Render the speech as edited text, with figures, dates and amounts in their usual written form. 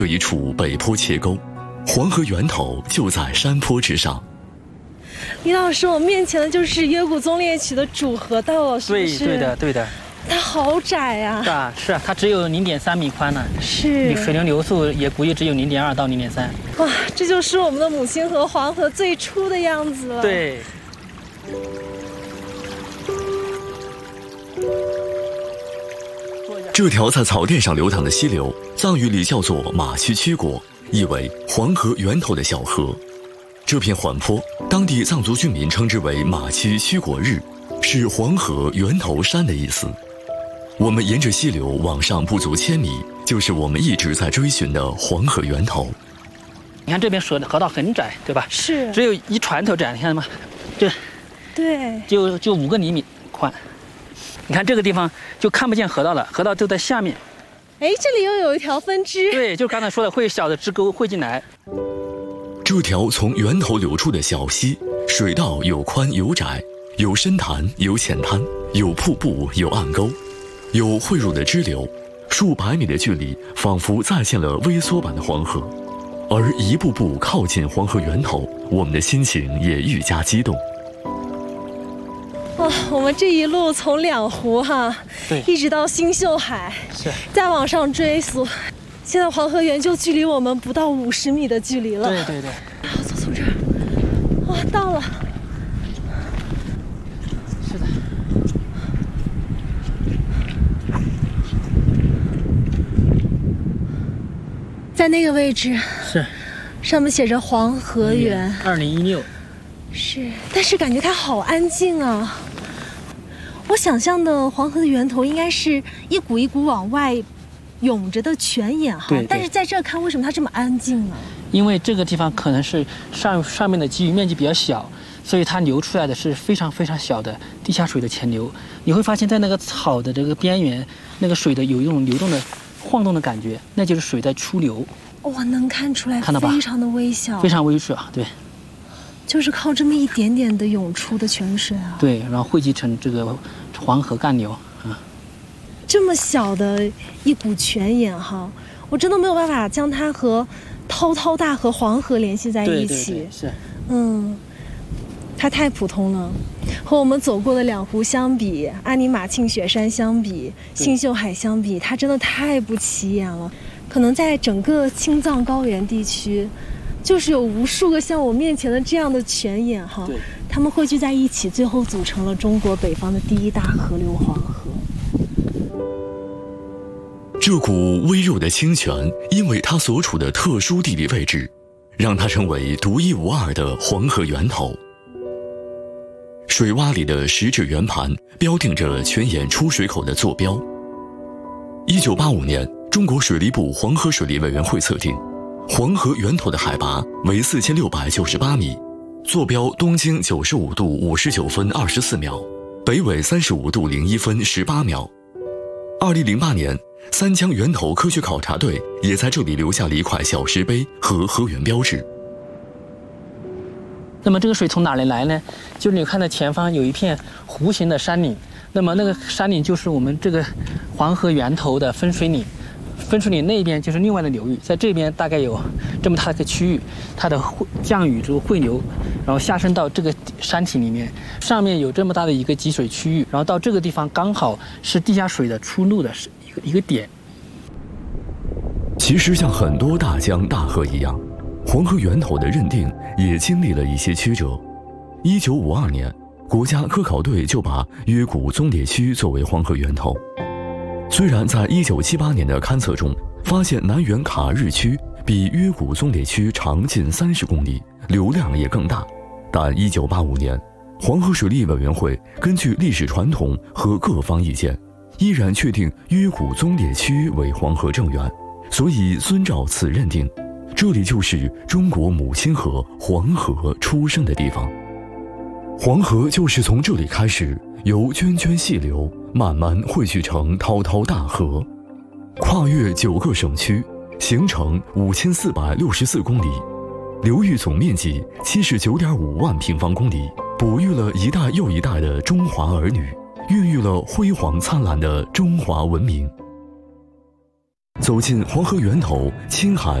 这一处北坡切沟，黄河源头就在山坡之上。 李老师，我面前的就是约古宗烈渠的主河道了，是不是？ 对的。 它好窄呀！ 是啊，它只有0.3米宽呢。 是。 水流速也估计只有0.2到0.3。 哇，这就是我们的母亲河黄河最初的样子了。 对。 这条在草甸上流淌的溪流，藏语里叫做马须曲国，意为黄河源头的小河。这片缓坡，当地藏族居民称之为马须曲国日，是黄河源头山的意思。我们沿着溪流往上不足1000米，就是我们一直在追寻的黄河源头。 你看这边河道很窄，对吧？ 是，只有一船头窄，你看吗？ 对， 就5个厘米宽。你看这个地方就看不见河道了，河道就在下面。 哎，这里又有一条分支。 对，就刚才说的，会小的支沟汇进来。 这条从源头流出的小溪，水道有宽有窄，有深潭有浅滩，有瀑布有暗沟。有汇入的支流，数百米的距离，仿佛再现了微缩版的黄河。而一步步靠近黄河源头，我们的心情也愈加激动。 哇，我们这一路从两湖一直到星宿海， 是， 再往上追溯，现在黄河源就距离我们不到50米的距离了。 对。 走从这儿，哇，到了。 是的。 在那个位置是， 上面写着黄河源 2016。 是，但是感觉它好安静啊。我想象的黄河的源头应该是一股一股往外涌着的泉眼对， 但是在这看，为什么它这么安静呢？ 因为这个地方可能是上面的基域面积比较小，所以它流出来的是非常非常小的地下水的潜流。你会发现在那个草的这个边缘，那个水的有一种流动的晃动的感觉，那就是水在出流。 哇，能看出来， 看到吧？ 非常的微小， 非常微小，对。 就是靠这么一点点的涌出的泉水啊。 对，然后汇集成这个黄河干流啊。 这么小的一股泉眼我真的没有办法将它和滔滔大河黄河联系在一起。 对，是。 它太普通了，和我们走过的两湖相比，阿尼玛庆雪山相比，星宿海相比，它真的太不起眼了。可能在整个青藏高原地区，就是有无数个像我面前的这样的泉眼它们汇聚在一起，最后组成了中国北方的第一大河流黄河。 这股微弱的清泉，因为它所处的特殊地理位置，让它成为独一无二的黄河源头。水洼里的石质圆盘标定着泉眼出水口的坐标。1985年，中国水利部黄河水利委员会测定，黄河源头的海拔为4698米，坐标东经95度59分24秒，北纬35度01分18秒。2008年，三江源头科学考察队也在这里留下了一块小石碑和河源标志。 那么这个水从哪里来呢？就是你看到前方有一片弧形的山岭，那么那个山岭就是我们这个黄河源头的分水岭。分水岭那边就是另外的流域，在这边大概有这么大的一个区域，它的降雨之后汇流，然后下渗到这个山体里面，上面有这么大的一个集水区域，然后到这个地方刚好是地下水的出路的一个点。 其实像很多大江大河一样，黄河源头的认定也经历了一些曲折。1952年，国家科考队就把约古宗烈区作为黄河源头。虽然在1978年的勘测中发现南源卡日区比约古宗烈区长近30公里，流量也更大，但1985年，黄河水利委员会根据历史传统和各方意见，依然确定约古宗烈区为黄河正源，所以遵照此认定，这里就是中国母亲河黄河出生的地方。黄河就是从这里开始，由涓涓细流慢慢汇聚成滔滔大河，跨越9个省区，形成5464公里，流域总面积79.5万平方公里，哺育了一代又一代的中华儿女，孕育了辉煌灿烂的中华文明。 走进黄河源头，青海